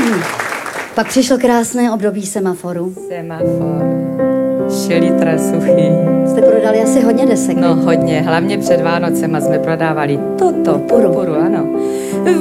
Pak přišlo krásné období semaforu. Semafor, 3 litry suchý. Jste prodali asi hodně desek. No hodně, hlavně před Vánocema jsme prodávali tuto purpuru, ano.